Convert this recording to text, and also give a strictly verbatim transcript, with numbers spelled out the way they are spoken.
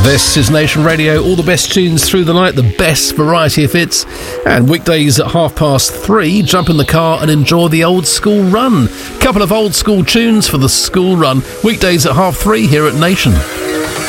This is Nation Radio, all the best tunes through the night, the best variety of hits. And weekdays at half past three, jump in the car and enjoy the old school run. Couple of old school tunes for the school run. Weekdays at half three here at Nation.